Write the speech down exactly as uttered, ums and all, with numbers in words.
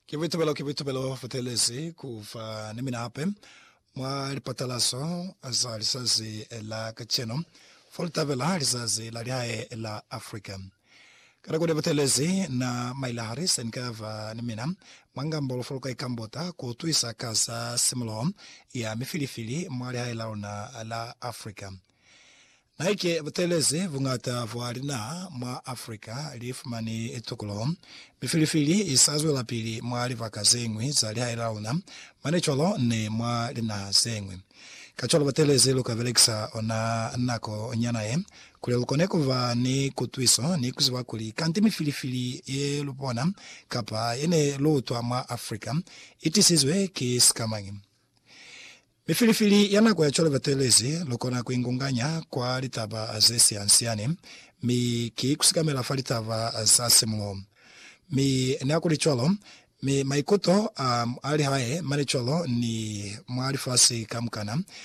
Kivitubelo kivitubelo futelezi kufa nimina hape mwa lipatalaso za lisazi la kacheno foltavela lisazi la lihae la Afrika. Karakude futelezi na maila haris enkava nimina mwangambo folka ikambota kutuisa kaza simulo ya mifilifili mwa lihae la la Afrika. Naike butelezi vungata vuarina mwa Afrika lifumani etukulo mifilifili isazwe la pili mwa livaka zengwi za liha ilauna manecholo ne mwa lina zengwi kacholo butelezi luka veleksa ona nako nyanae kule lukoneko va ni kutuiso ni kuziwa kuli kanti mifilifili ye lupona kapa yene luto mwa Afrika itisizwe kisikamangi. Mifilifili yana kwa chole vetelezi lokona kuingunganya kwa litaba azesi ansiani mi ki kusikamela falitava asasimlo mi nakuli cholo mi maikoto um, ali hae mani cholo ni mwali fasi kamkana